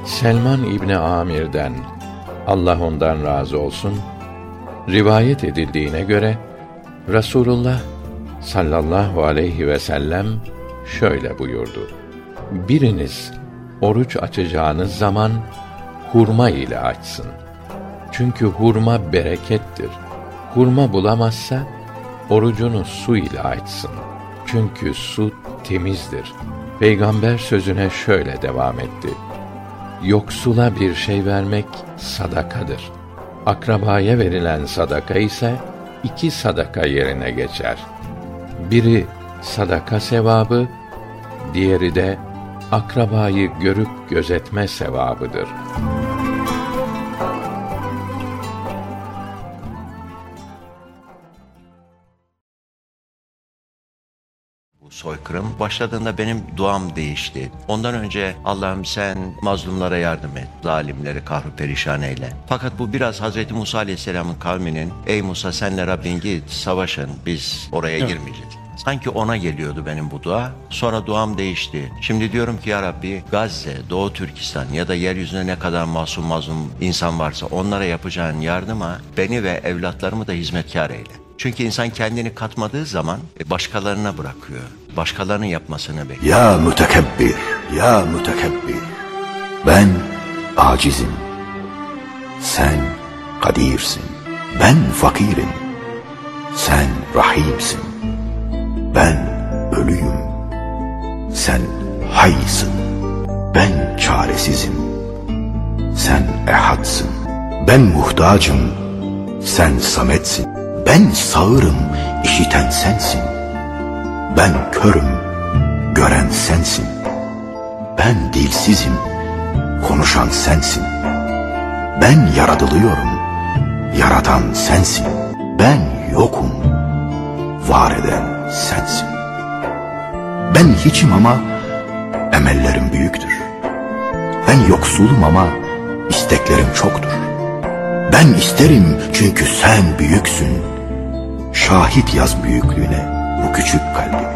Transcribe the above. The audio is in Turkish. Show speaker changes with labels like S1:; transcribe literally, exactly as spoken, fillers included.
S1: Selman İbni Amir'den, Allah ondan razı olsun, rivayet edildiğine göre Rasulullah sallallahu aleyhi ve sellem şöyle buyurdu: Biriniz oruç açacağınız zaman hurma ile açsın. Çünkü hurma berekettir. Hurma bulamazsa orucunu su ile açsın. Çünkü su temizdir. Peygamber sözüne şöyle devam etti: Yoksula bir şey vermek sadakadır. Akrabaya verilen sadaka ise iki sadaka yerine geçer. Biri sadaka sevabı, diğeri de akrabayı görüp gözetme sevabıdır.
S2: Bu soykırım başladığında benim duam değişti. Ondan önce Allah'ım sen mazlumlara yardım et, zalimleri kahru perişan eyle. Fakat bu biraz Hazreti Musa Aleyhisselam'ın kavminin, ey Musa senle Rabbin git savaşın, biz oraya
S1: Evet.
S2: girmeyeceğiz. Sanki ona geliyordu benim bu dua. Sonra duam değişti. Şimdi diyorum ki ya Rabbi, Gazze, Doğu Türkistan ya da yeryüzünde ne kadar masum mazlum insan varsa onlara yapacağın yardıma beni ve evlatlarımı da hizmetkar eyle. Çünkü insan kendini katmadığı zaman başkalarına bırakıyor. Başkalarının yapmasını bekliyor.
S3: Ya mütekebbir, ya mütekebbir. Ben acizim. Sen kadirsin. Ben fakirim. Sen rahimsin. Ben ölüyüm. Sen haysın. Ben çaresizim. Sen ehadsın. Ben muhtacım. Sen sametsin. Ben sağırım, işiten sensin. Ben körüm, gören sensin. Ben dilsizim, konuşan sensin. Ben yaratılıyorum, yaratan sensin. Ben yokum, var eden sensin. Ben hiçim ama emellerim büyüktür. Ben yoksulum ama isteklerim çoktur. Ben isterim çünkü sen büyüksün. Şahit yaz büyüklüğüne bu küçük kalbimi.